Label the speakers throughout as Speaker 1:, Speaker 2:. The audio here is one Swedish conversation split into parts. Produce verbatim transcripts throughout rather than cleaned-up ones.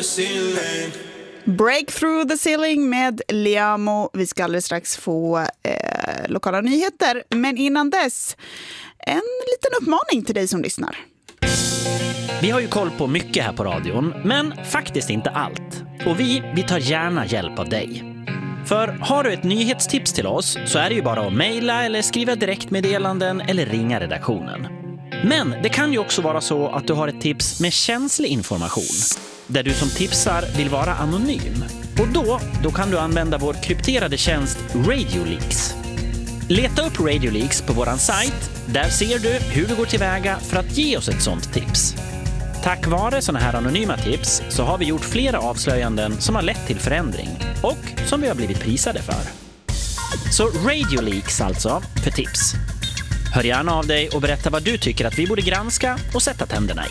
Speaker 1: the ceiling.
Speaker 2: Break through the ceiling med Liamo. Vi ska alldeles strax få eh, lokala nyheter. Men innan dess, en liten uppmaning till dig som lyssnar.
Speaker 3: Vi har ju koll på mycket här på radion, men faktiskt inte allt. Och vi, vi tar gärna hjälp av dig. För har du ett nyhetstips till oss så är det ju bara att mejla eller skriva direktmeddelanden eller ringa redaktionen. Men det kan ju också vara så att du har ett tips med känslig information, där du som tipsar vill vara anonym. Och då, då kan du använda vår krypterade tjänst RadioLeaks. Leta upp RadioLeaks på våran sajt. Där ser du hur du går tillväga för att ge oss ett sånt tips. Tack vare såna här anonyma tips så har vi gjort flera avslöjanden som har lett till förändring och som vi har blivit prisade för. Så RadioLeaks alltså för tips. Hör gärna av dig och berätta vad du tycker att vi borde granska och sätta tänderna i.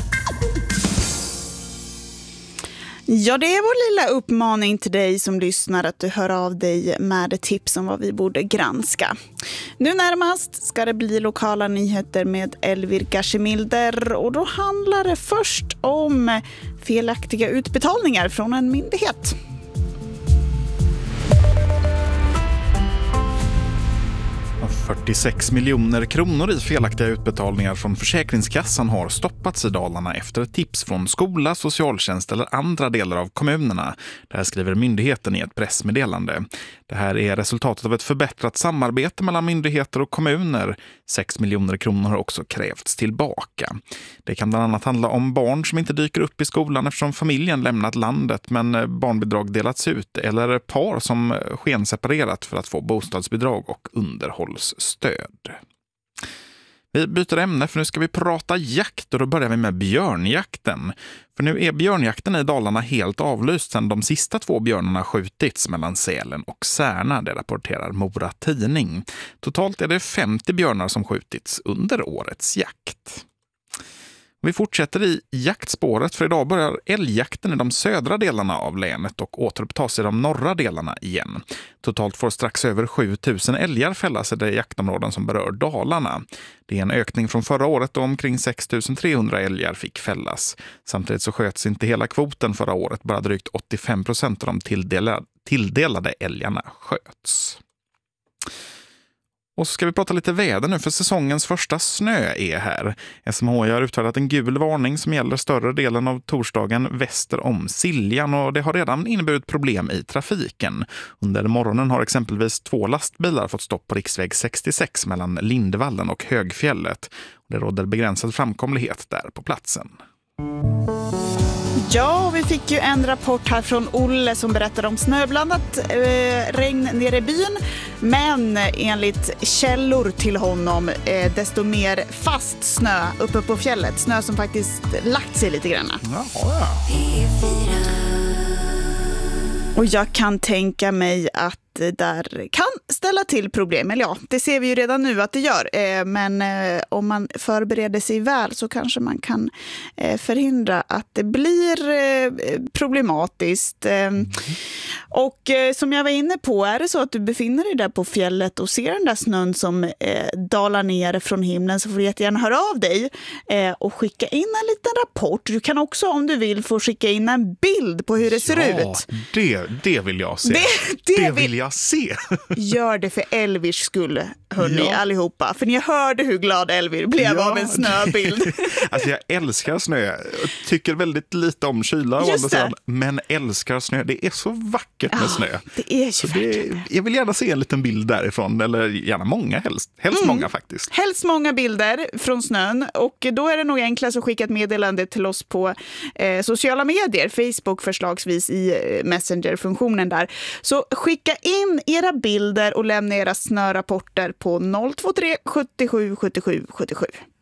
Speaker 2: Ja, det är vår lilla uppmaning till dig som lyssnar att du hör av dig med tips om vad vi borde granska. Nu närmast ska det bli lokala nyheter med Elvir Gashimilder och då handlar det först om felaktiga utbetalningar från en myndighet.
Speaker 4: fyrtiosex miljoner kronor i felaktiga utbetalningar från Försäkringskassan har stoppats i Dalarna efter ett tips från skola, socialtjänst eller andra delar av kommunerna. Det här skriver myndigheten i ett pressmeddelande. Det här är resultatet av ett förbättrat samarbete mellan myndigheter och kommuner. sex miljoner kronor har också krävts tillbaka. Det kan bland annat handla om barn som inte dyker upp i skolan eftersom familjen lämnat landet men barnbidrag delats ut, eller par som skenseparerat för att få bostadsbidrag och underhållsstöd. Vi byter ämne för nu ska vi prata jakt och då börjar vi med björnjakten. För nu är björnjakten i Dalarna helt avlyst sedan de sista två björnarna skjutits mellan Sälen och Särna, det rapporterar Mora Tidning. Totalt är det femtio björnar som skjutits under årets jakt. Vi fortsätter i jaktspåret för idag börjar älgjakten i de södra delarna av länet och återupptas i de norra delarna igen. Totalt får strax över sju tusen älgar fällas i de jaktområden som berör Dalarna. Det är en ökning från förra året då omkring sex tusen trehundra älgar fick fällas. Samtidigt så sköts inte hela kvoten förra året, bara drygt åttiofem procent av de tilldelade, tilldelade älgarna sköts. Och så ska vi prata lite väder nu för säsongens första snö är här. S M H I har utfärdat en gul varning som gäller större delen av torsdagen väster om Siljan och det har redan inneburit problem i trafiken. Under morgonen har exempelvis två lastbilar fått stopp på riksväg sextiosex mellan Lindvallen och Högfjället. Det råder begränsad framkomlighet där på platsen.
Speaker 2: Ja, vi fick ju en rapport här från Olle som berättade om snöblandat eh, regn nere i byn. Men enligt källor till honom eh, desto mer fast snö uppe på fjället. Snö som faktiskt lagt sig lite grann.
Speaker 4: Ja, ja.
Speaker 2: Och jag kan tänka mig att det där kan ställa till problem. Eller ja, det ser vi ju redan nu att det gör. Eh, men eh, om man förbereder sig väl så kanske man kan eh, förhindra att det blir eh, problematiskt. Eh, mm. Och eh, som jag var inne på, är det så att du befinner dig där på fjället och ser den där snön som eh, dalar ner från himlen så får du jättegärna höra av dig eh, och skicka in en liten rapport. Du kan också om du vill få skicka in en bild på hur det ser
Speaker 4: ja,
Speaker 2: ut.
Speaker 4: Det, det vill jag se.
Speaker 2: Det, det,
Speaker 4: det vill jag se.
Speaker 2: Gör det för Elvirs skull, hörni,
Speaker 4: ja.
Speaker 2: allihopa. För ni hörde hur glad Elvir blev ja. av en snöbild.
Speaker 4: Alltså jag älskar snö. Jag tycker väldigt lite om kyla. Men älskar snö. Det är så vackert med ja, snö.
Speaker 2: Det är ju
Speaker 4: så
Speaker 2: det,
Speaker 4: jag vill gärna se en liten bild därifrån. Eller gärna många, helst. Helst mm. många faktiskt.
Speaker 2: Helst många bilder från snön. Och då är det nog enklast att skicka ett meddelande till oss på eh, sociala medier. Facebook förslagsvis i eh, Messenger-funktionen där. Så skicka in era bilder och lämna era snörapporter på noll två tre sjuttiosju sjuttiosju sjuttiosju.